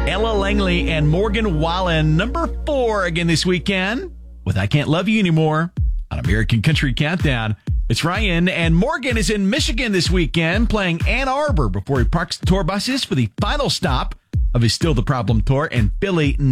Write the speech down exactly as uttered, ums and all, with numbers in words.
Ella Langley and Morgan Wallen, number four again this weekend with I Can't Love You Anymore on American Country Countdown. It's Ryan, and Morgan is in Michigan this weekend playing Ann Arbor before he parks the tour buses for the final stop of his Still the Problem tour, and Billy